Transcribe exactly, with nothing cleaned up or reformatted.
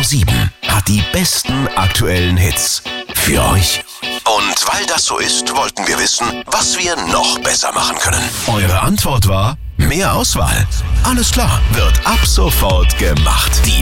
sieben hat die besten aktuellen Hits für euch. Und weil das so ist, wollten wir wissen, was wir noch besser machen können. Eure Antwort war mehr Auswahl. Alles klar, wird ab sofort gemacht. Die